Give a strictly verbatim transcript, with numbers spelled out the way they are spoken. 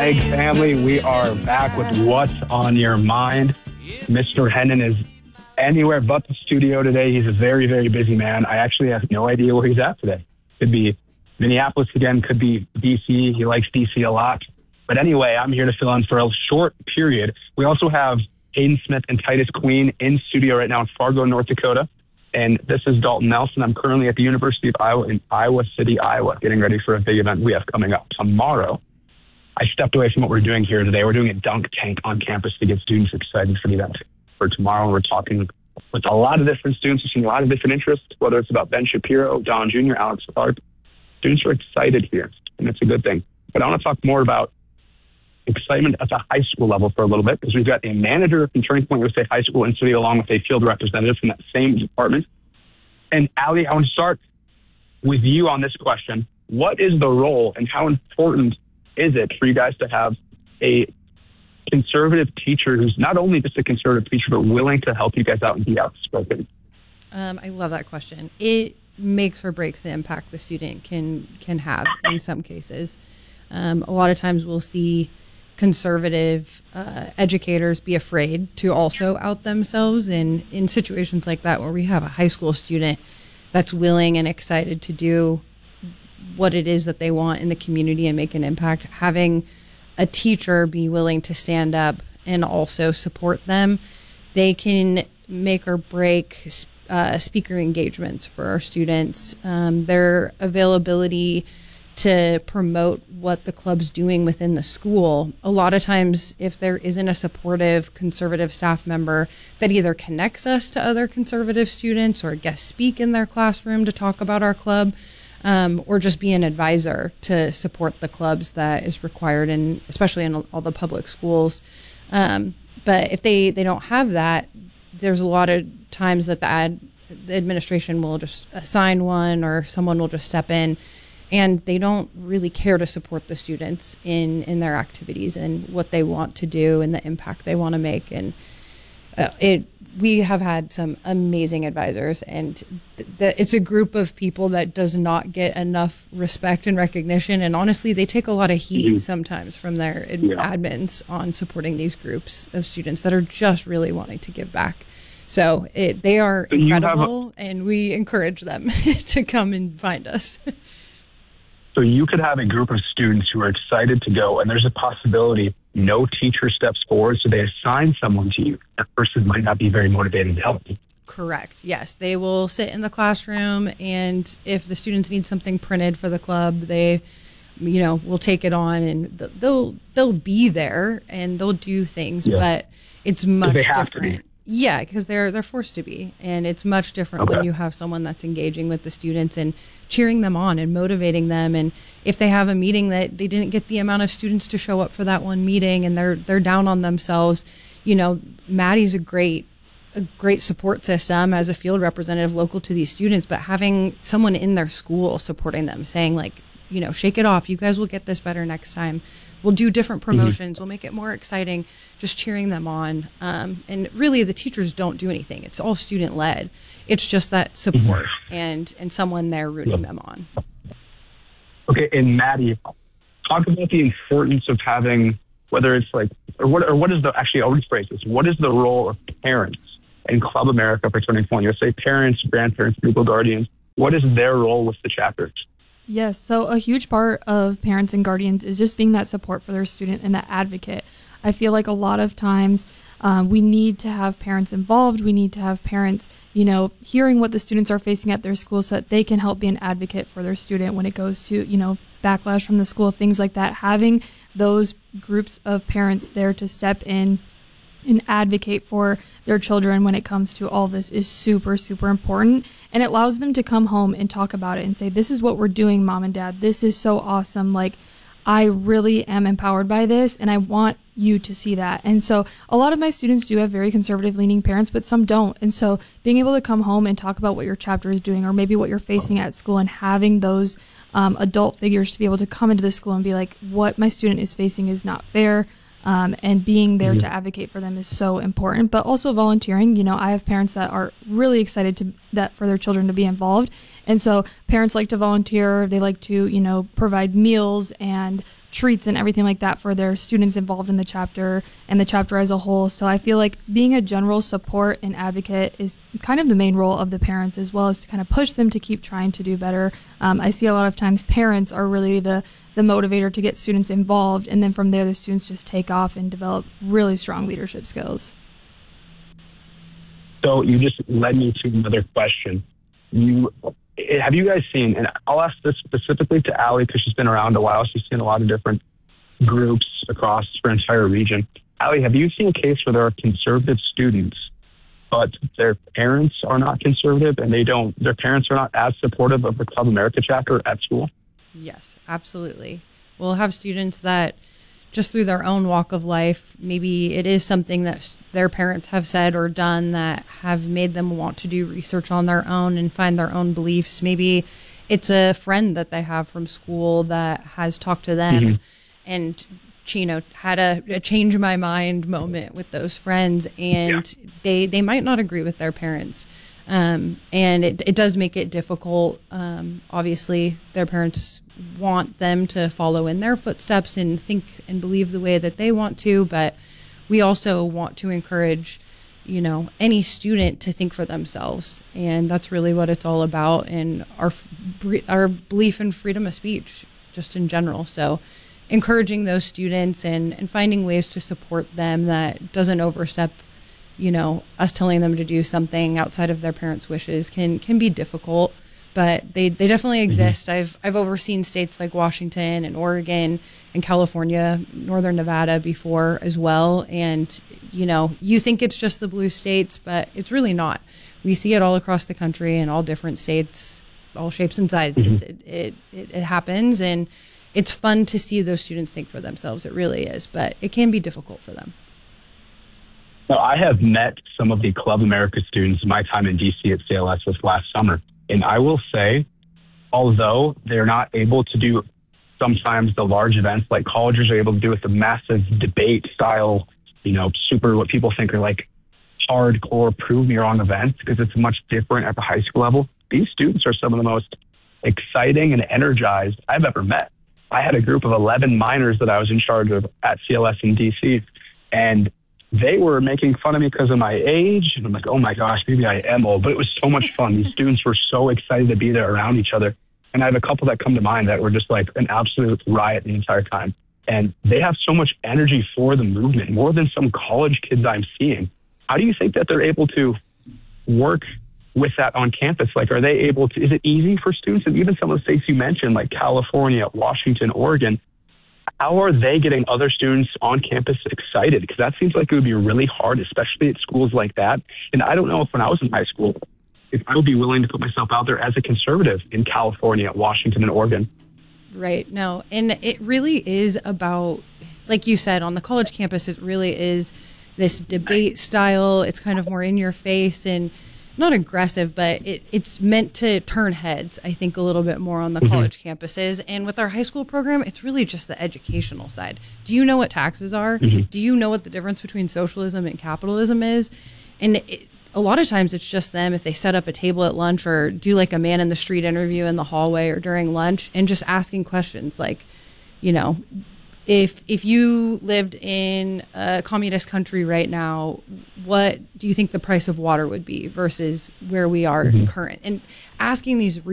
Egg family, we are back with What's on Your Mind. Mister Hennon is anywhere but the studio today. He's a very, very busy man. I actually have no idea where he's at today. Could be Minneapolis again, could be D C. He likes D C a lot. But anyway, I'm here to fill in for a short period. We also have Aiden Smith and Titus Queen in studio right now in Fargo, North Dakota. And this is Dalton Nelson. I'm currently at the University of Iowa in Iowa City, Iowa, getting ready for a big event we have coming up tomorrow. I stepped away from what we're doing here today. We're doing a dunk tank on campus to get students excited for the event. For tomorrow, we're talking with a lot of different students. We're seeing a lot of different interests, whether it's about Ben Shapiro, Don Junior, Alex Clark. Students are excited here, and it's a good thing. But I want to talk more about excitement at the high school level for a little bit, because we've got a manager from Turning Point U S A High School in studio along with a field representative from that same department. And Allie, I want to start with you on this question. What is the role and how important is it for you guys to have a conservative teacher who's not only just a conservative teacher, but willing to help you guys out and be outspoken? Um, I love that question. It makes or breaks the impact the student can can have in some cases. Um, a lot of times we'll see conservative uh, educators be afraid to also out themselves. And in situations like that, where we have a high school student that's willing and excited to do what it is that they want in the community and make an impact, having a teacher be willing to stand up and also support them, they can make or break uh, speaker engagements for our students. Um, their availability to promote what the club's doing within the school. A lot of times, if there isn't a supportive conservative staff member that either connects us to other conservative students or guest speak in their classroom to talk about our club, um, or just be an advisor to support the clubs that is required, in, especially in all the public schools. Um, but if they, they don't have that, there's a lot of times that the, ad, the administration will just assign one, or someone will just step in, and they don't really care to support the students in, in their activities and what they want to do and the impact they want to make. And uh, it we have had some amazing advisors, and th- th- it's a group of people that does not get enough respect and recognition. And honestly, they take a lot of heat mm-hmm. sometimes from their ad- yeah. admins on supporting these groups of students that are just really wanting to give back. So it, they are incredible, a- and we encourage them to come and find us. So you could have a group of students who are excited to go, and there's a possibility no teacher steps forward, so they assign someone to you. That person might not be very motivated to help you. Correct. Yes. They will sit in the classroom, and if the students need something printed for the club, they, you know, will take it on, and they'll they'll be there and they'll do things, yeah. but it's much they have different. To be. Yeah, because they're they're forced to be, and it's much different okay. when you have someone that's engaging with the students and cheering them on and motivating them. And if they have a meeting that they didn't get the amount of students to show up for that one meeting, and they're they're down on themselves, you know, Maddie's a great a great support system as a field representative local to these students, but having someone in their school supporting them, saying like, you know, shake it off. You guys will get this better next time. We'll do different promotions. Mm-hmm. We'll make it more exciting, just cheering them on. Um, and really, the teachers don't do anything. It's all student-led. It's just that support mm-hmm. and, and someone there rooting yep. them on. Okay, and Maddie, talk about the importance of having, whether it's like, or what, or what is the, actually, I'll rephrase this. What is the role of parents in Club America for Turning Point? You say parents, grandparents, legal guardians. What is their role with the chapters? Yes, so a huge part of parents and guardians is just being that support for their student and that advocate. I feel like a lot of times um, we need to have parents involved. We need to have parents, you know, hearing what the students are facing at their school so that they can help be an advocate for their student when it goes to, you know, backlash from the school, things like that. Having those groups of parents there to step in and advocate for their children when it comes to all this is super, super important. And it allows them to come home and talk about it and say, this is what we're doing, mom and dad. This is so awesome. Like, I really am empowered by this, and I want you to see that. And so a lot of my students do have very conservative leaning parents, but some don't. And so being able to come home and talk about what your chapter is doing, or maybe what you're facing at school, and having those um, adult figures to be able to come into the school and be like, what my student is facing is not fair. Um, and being there mm-hmm. to advocate for them is so important. But also volunteering. You know, I have parents that are really excited to that for their children to be involved. And so parents like to volunteer. They like to, you know, provide meals and treats and everything like that for their students involved in the chapter and the chapter as a whole. So I feel like being a general support and advocate is kind of the main role of the parents, as well as to kind of push them to keep trying to do better. Um, I see a lot of times parents are really the, the motivator to get students involved, and then from there the students just take off and develop really strong leadership skills. So you just led me to another question. You have you guys seen, and I'll ask this specifically to Allie because she's been around a while. She's seen a lot of different groups across her entire region. Allie, have you seen a case where there are conservative students, but their parents are not conservative and they don't, their parents are not as supportive of the Club America chapter at school? Yes, absolutely. We'll have students that just through their own walk of life, maybe it is something that their parents have said or done that have made them want to do research on their own and find their own beliefs. Maybe it's a friend that they have from school that has talked to them mm-hmm. and, you know, had a, a change my mind moment with those friends, and yeah. they, they might not agree with their parents. Um, and it, it does make it difficult. Um, obviously, their parents want them to follow in their footsteps and think and believe the way that they want to, but we also want to encourage, you know, any student to think for themselves, and that's really what it's all about, and our our belief in freedom of speech just in general. So encouraging those students and, and finding ways to support them that doesn't overstep, you know, us telling them to do something outside of their parents' wishes can can be difficult. But they, they definitely exist. Mm-hmm. I've I've overseen states like Washington and Oregon and California, Northern Nevada before as well. And, you know, you think it's just the blue states, but it's really not. We see it all across the country in all different states, all shapes and sizes. Mm-hmm. It, it, it, it happens, and it's fun to see those students think for themselves. It really is, but it can be difficult for them. Now, I have met some of the Club America students in my time in D C at C L S this last summer. And I will say, although they're not able to do sometimes the large events like colleges are able to do with the massive debate style, you know, super what people think are like hardcore prove me wrong events, because it's much different at the high school level. These students are some of the most exciting and energized I've ever met. I had a group of eleven minors that I was in charge of at C L S in D C, and they were making fun of me because of my age. And I'm like, oh my gosh, maybe I am old. But it was so much fun. These students were so excited to be there around each other. And I have a couple that come to mind that were just like an absolute riot the entire time. And they have so much energy for the movement, more than some college kids I'm seeing. How do you think that they're able to work with that on campus? Like, are they able to, is it easy for students? And even some of the states you mentioned, like California, Washington, Oregon, how are they getting other students on campus excited? Because that seems like it would be really hard, especially at schools like that. And I don't know if when I was in high school, if I would be willing to put myself out there as a conservative in California, Washington, and Oregon. Right. No. And it really is about, like you said, on the college campus, it really is this debate style. It's kind of more in your face and not aggressive, but it, it's meant to turn heads, I think, a little bit more on the mm-hmm. college campuses. And with our high school program, it's really just the educational side. Do you know what taxes are? Mm-hmm. Do you know what the difference between socialism and capitalism is? And it, a lot of times it's just them, if they set up a table at lunch or do like a man in the street interview in the hallway or during lunch, and just asking questions like, you know, If if you lived in a communist country right now, what do you think the price of water would be versus where we are mm-hmm. current? And asking these